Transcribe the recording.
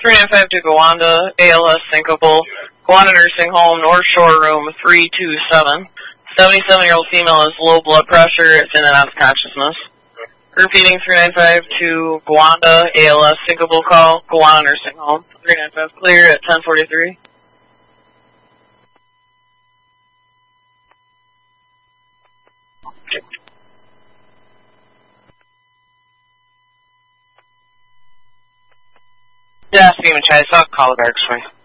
395 to Gowanda, ALS syncopal, Gowanda Nursing Home, North Shore Room 327. 77-year-old female has low blood pressure, it's in and out of consciousness. Repeating 395 to Gowanda, ALS syncopal call, Gowanda Nursing Home. 395 clear at 1043. Yeah, Stephen Chase, I'll call it X-ray.